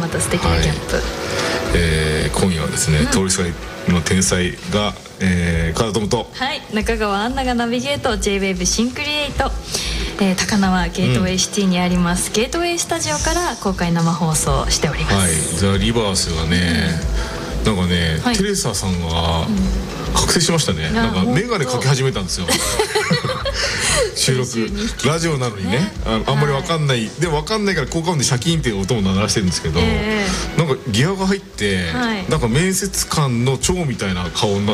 また素敵なギャップ。 今夜はですね、通りすがりの天才が、川田智と、 はい、中川アンナがナビゲート J-WAVE シンクリエイト、高輪ゲートウェイシティにあります、ゲートウェイスタジオから公開生放送しております。 はい、ザ・リバースがね、なんかね、 はい、 テレサさんが覚醒しましたね。なんか眼鏡かけ始めたんですよ収録ラジオなのにね、あんまり分かんない、でも分かんないから効果音でシャキーンっていう音も鳴らしてるんですけど、なんかギアが入って、なんか面接官の長みたいな顔になって、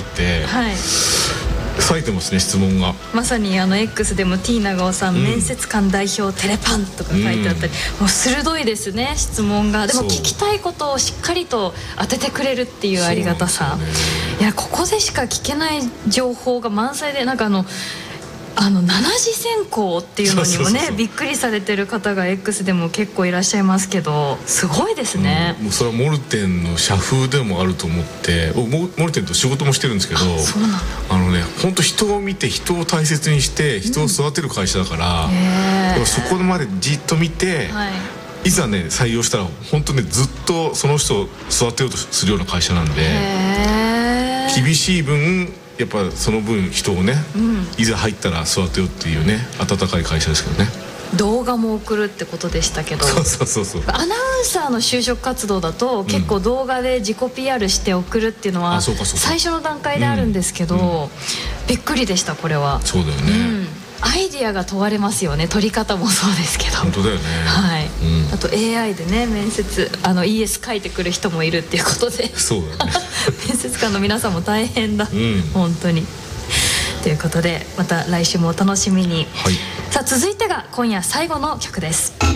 冴えてますね、質問が。 まさにX でも T 長尾さん、面接官代表テレパンとか書いてあったり、もう鋭いですね、質問が。でも聞きたいことをしっかりと当ててくれるっていうありがたさ、いや、ここでしか聞けない情報が満載で、なんか7次選考っていうのにもね、びっくりされてる方が X でも結構いらっしゃいますけど、すごいですね。 もうそれはモルテンの社風でもあると思って、モルテンと仕事もしてるんですけど、本当人を見て人を大切にして人を育てる会社だから、そこまでじっと見て、いざね採用したら本当ね、ずっとその人を育てようとするような会社なんで、厳しい分やっぱその分人をね、いざ入ったら育てようっていうね、温かい会社ですけどね。 動画も送るってことでしたけど、 そうアナウンサーの就職活動だと結構動画で自己 PR して送るっていうのは最初の段階であるんですけど、びっくりでした。これはそうだよね、 アイディアが問われますよね。撮り方もそうですけど。 本当だよね。 はい、あと AI でね、面接ES 書いてくる人もいるっていうことで、 そうだね面接官の皆さんも大変だ、本当に。ということで、また来週もお楽しみに。さあ、続いてが今夜最後の曲です。